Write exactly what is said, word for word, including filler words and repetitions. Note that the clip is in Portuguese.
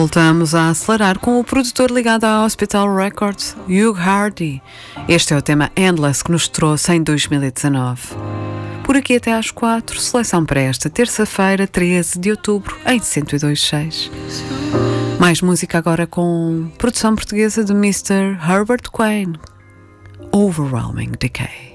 Voltamos a acelerar com o produtor ligado à Hospital Records, Hugh Hardy. Este é o tema Endless que nos trouxe em dois mil e dezanove. Por aqui até às quatro, seleção para esta terça-feira, treze de outubro, em cento e dois ponto seis. Mais música agora com produção portuguesa de mister Herbert Quain, Overwhelming Decay.